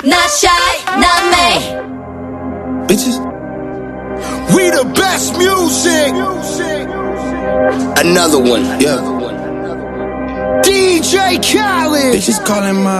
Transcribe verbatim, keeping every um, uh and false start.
Not shy, not me. Bitches, we the best music. Another one, yeah. D J Khaled. Bitches calling my